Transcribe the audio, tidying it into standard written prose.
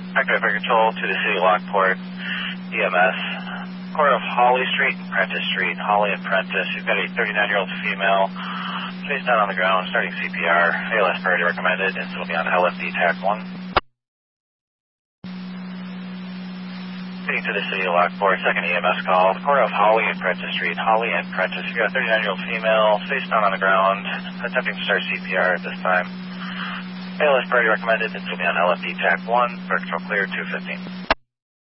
Active Air Control to the City of Lockport, EMS. Corner of Holly Street and Prentice Street, Holly and Prentice. You've got a 39-year-old female, face down on the ground, starting CPR. ALS priority recommended, and so will be on LFD TAC 1. Heading to the City of Lockport, second EMS call. Corner of Holly and Prentice Street, Holly and Prentice. You've got a 39-year-old female, face down on the ground, attempting to start CPR at this time. ALS priority recommended, and so will be on LFD TAC 1. Air Control clear, 215.